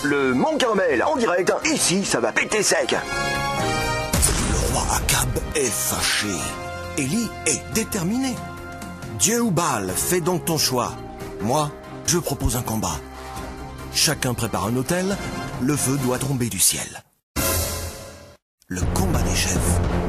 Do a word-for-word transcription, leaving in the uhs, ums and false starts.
Le Mont Carmel, en direct. Ici, ça va péter sec. Le roi Akab est fâché. Élie est déterminé. Dieu ou Baal, fais donc ton choix. Moi, je propose un combat. Chacun prépare un autel. Le feu doit tomber du ciel. Le combat des chefs.